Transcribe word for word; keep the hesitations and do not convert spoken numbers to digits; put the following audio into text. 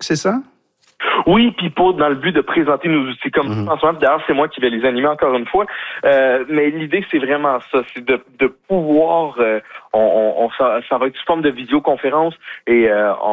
c'est ça? Oui, puis pour dans le but de présenter nos outils comme mm-hmm. en ce moment. D'ailleurs, c'est moi qui vais les animer encore une fois. Euh, mais l'idée, c'est vraiment ça, c'est de, de pouvoir, euh, on, on, on ça, ça va être sous forme de vidéoconférence et euh, on